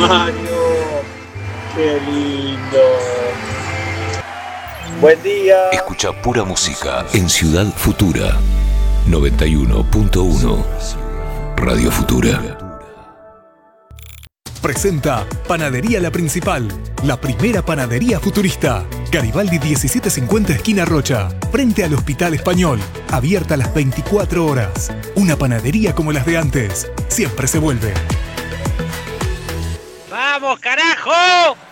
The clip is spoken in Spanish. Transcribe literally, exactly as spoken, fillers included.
Mario, qué lindo. Buen día. Escucha pura música en Ciudad Futura. noventa y uno punto uno Radio Futura. Presenta Panadería La Principal, la primera panadería futurista. Garibaldi diecisiete cincuenta esquina Rocha, frente al Hospital Español. Abierta las veinticuatro horas. Una panadería como las de antes. Siempre se vuelve. ¡Vamos, carajo!